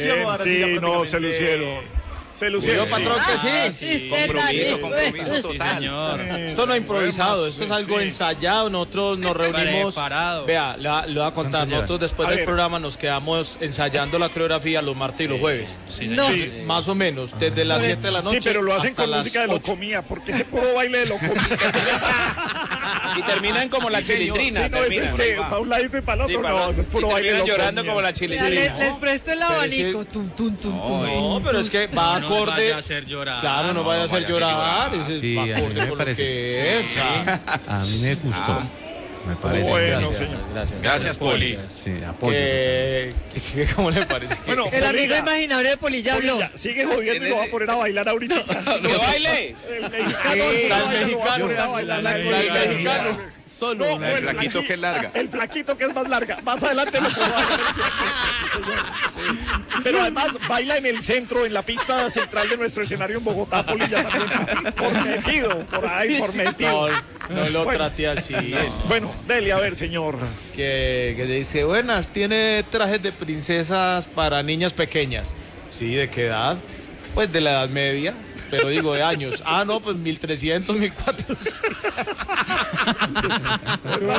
Sí, no, se lucieron. Se lucieron. Yo, patrón, que sí. Compromiso total. Señor. Esto no es improvisado, esto es algo ensayado. Nosotros nos reunimos. Preparado. Vea, le voy a contar. Nosotros después del programa nos quedamos ensayando la coreografía los martes y los jueves. Sí, señor. Sí. Más o menos, desde las 7 de la noche. Sí, pero lo hacen hasta con las música de 8. Locomía, porque ese puro baile de Locomía. Y terminan como la chilindrina. Sí, no, es que para un lado y para el otro, no, eso es puro baile de Terminan llorando Locomía. como la chilindrina. Les presto el abanico. No, pero es que va No acorde. vaya a hacer llorar. Claro, no vaya a hacer llorar. Ese Sí, va a mí acorde me con lo parece. que es. A mí me gustó. Me parece. Bueno, Gracias. señor. Gracias, Poli. Sí, apoyo. ¿Cómo le parece? Bueno, El amigo Polilla, imaginario de Polilla habló. Polilla, sigue jodiendo y lo va a poner a bailar ahorita. ¡Que baile! El mexicano lo va a bailar, el mexicano. Solo El flaquito que es larga. El flaquito que es más larga. Más adelante lo puedo bailar. Pero además baila en el centro, en la pista central de nuestro escenario en Bogotá, Polilla también. Por metido, por ahí, por metido. No lo trate así. Bueno, dele a ver, señor. Que le dice, buenas, ¿tiene trajes de princesas para niñas pequeñas? Sí, ¿de qué edad? Pues de la edad media, pero digo de años. Ah, no, pues 1300, 1400.